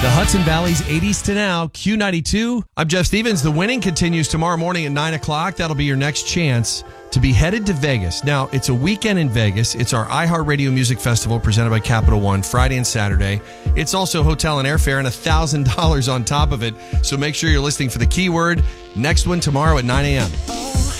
The Hudson Valley's 80s to now, Q92. I'm Jeff Stevens. The winning continues tomorrow morning at 9 o'clock. That'll be your next chance to be headed to Vegas. Now, it's a weekend in Vegas. It's our iHeartRadio Music Festival presented by Capital One, Friday and Saturday. It's also hotel and airfare and $1,000 on top of it. So make sure you're listening for the keyword. Next one tomorrow at 9 a.m.